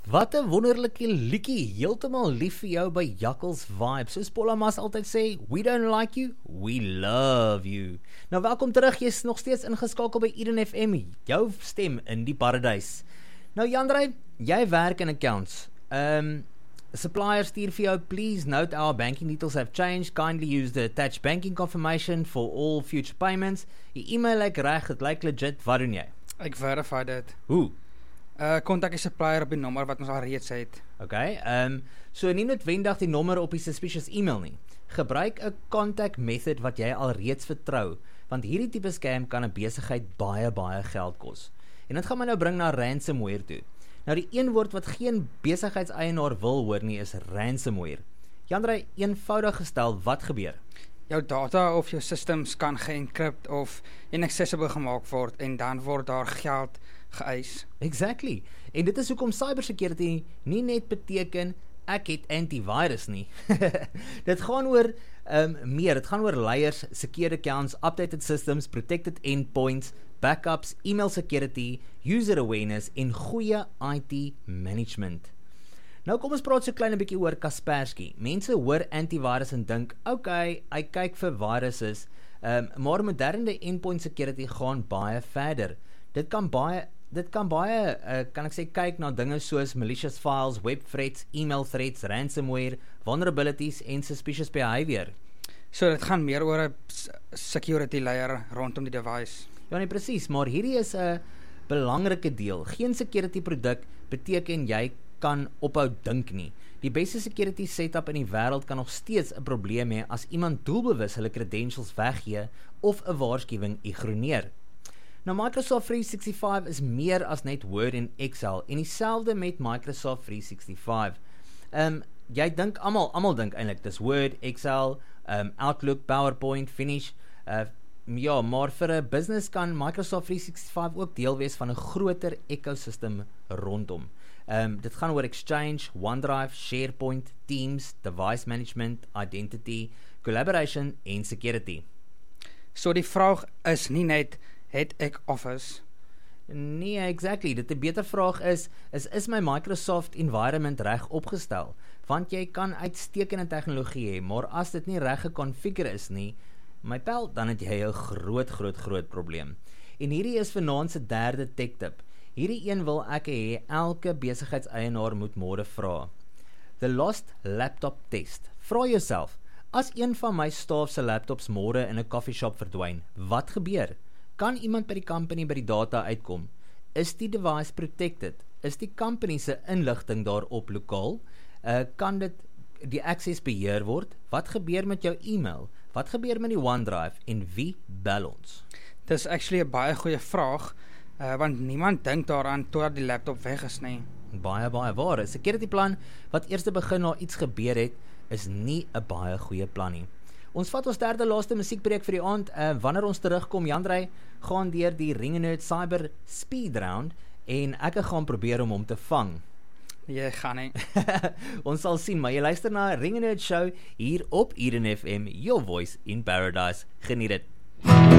Wat 'n wonderlike liedjie, heeltemal lief vir jou by Jakkals Vibe. Soos Paula Mas altyd sê, we don't like you, we love you. Nou welkom terug, jy is nog steeds ingeskakel by Eden FM, jou stem in die paradys. Nou Jandrey, jy werk in accounts. Supplier stuur vir jou, please note our banking details have changed, kindly use the attached banking confirmation for all future payments. Die e-mail lyk reg, dit lyk legit, wat doen jy? Ek verify dit. Hoe? Kontak die supplier op die nommer wat ons al reeds het. Okay, so nie noodwendig die nommer op die suspicious e-mail nie. Gebruik 'n contact method wat jy al reeds vertrou, want hierdie tipe scam kan 'n besigheid baie geld kos. En dit gaan my nou bring na ransomware toe. Nou die een woord wat geen besigheidseienaar wil hoor nie is ransomware. Jandrey, eenvoudig gestel, wat gebeur? Jou data of jou systems kan ge-encrypt of inaccessible gemaak word en dan word daar geld geëis. Exactly. En dit is hoekom cybersecurity nie net beteken ek het antivirus nie. Dit gaan oor meer, dit gaan oor layers, secure accounts, updated systems, protected endpoints, backups, email security, user awareness en goeie IT management. Nou kom ons praat so klein 'n bietjie oor Kaspersky. Mense hoor antivirus en dink, okay, hy kyk vir viruses, maar moderne endpoint security gaan baie verder. Dit kan baie, kan ek sê, kyk na dinge soos malicious files, web threats, email threats, ransomware, vulnerabilities en suspicious behavior. So dit gaan meer oor 'n security layer rondom die device. Ja nee, presies, maar hierdie is 'n belangrike deel. Geen security produk beteken jy kan ophou dink nie. Die beste security setup in die wêreld kan nog steeds 'n probleem hê as iemand doelbewus hulle credentials weggee of 'n waarskuwing ignoreer. Nou Microsoft 365 is meer as net Word en Excel en dieselfde met Microsoft 365. Jy dink almal dink eintlik dis Word, Excel, Outlook, PowerPoint, Finish. Ja, maar vir 'n business kan Microsoft 365 ook deel wees van 'n groter ekosistem rondom. Dit gaan oor Exchange, OneDrive, SharePoint, Teams, Device Management, Identity, Collaboration en Security. So die vraag is nie net, het ek Office? Nee, exactly. Dit 'n beter vraag is my Microsoft environment reg opgestel? Want jy kan uitstekende tegnologie hê, maar as dit nie reg gekonfigureer is nie, my pel, dan het jy 'n groot probleem. En hierdie is vanaand se derde tech tip. Hierdie een wil ek hê elke besigheidseienaar moet môre vra. The Lost Laptop Test. Vra jouself, as een van my staf se laptops môre in 'n coffeeshop verdwyn, wat gebeur? Kan iemand by die company by die data uitkom? Is die device protected? Is die company se inligting daarop lokaal? Kan dit die access beheer word? Wat gebeur met jou e-mail? Wat gebeur met die OneDrive en wie bel ons? Dis actually 'n baie goeie vraag, want niemand dink daaraan totdat die laptop weg is nie. Baie waar. 'n Security plan wat eers te begin na iets gebeur het, is nie 'n baie goeie plan nie. Ons vat ons derde laaste musiekbreek vir die aand. Wanneer ons terugkom, Jandrey gaan deur die Ring and Nerd Cyber Speed Round en ek gaan probeer om hom te vang. Jy gaan nie. Ons sal sien, maar jy luister na Ring and Nerd Show hier op Eden FM, your voice in paradise. Geniet dit.